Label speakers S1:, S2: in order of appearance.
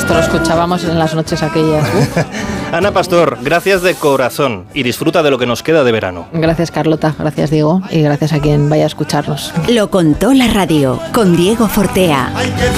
S1: supuesto, lo escuchábamos en las noches aquellas.
S2: Ana Pastor, gracias de corazón y disfruta de lo que nos queda de verano.
S1: Gracias, Carlota, gracias, Diego, y gracias a quien vaya a escucharnos.
S3: Lo contó la radio con Diego Fortea.